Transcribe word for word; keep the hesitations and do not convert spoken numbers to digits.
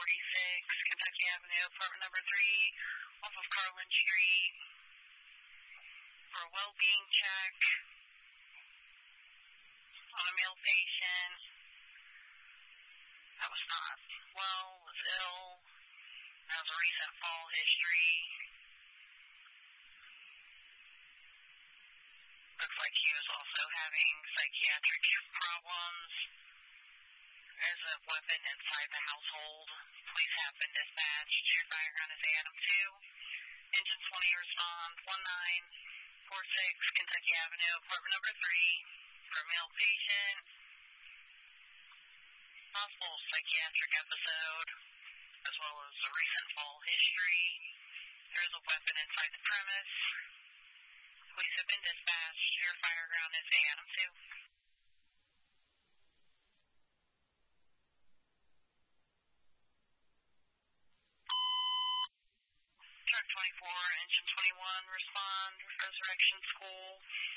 forty-six, Kentucky Avenue, apartment number three, off of Carlin Street, for a well-being check on a male patient that was not well, was ill, has a recent fall history. Looks like he was also having psychiatric problems. There's a weapon inside the household. Police have been dispatched. Your background is Adam two. Engine twenty, respond one nine four six, Kentucky Avenue, apartment number three, for a male patient. Possible psychiatric episode, as well as a recent fall history. There is a weapon inside the premise. Police have been dispatched. Your fire ground is Adam two. Truck twenty-four, engine twenty-one, respond, Resurrection School.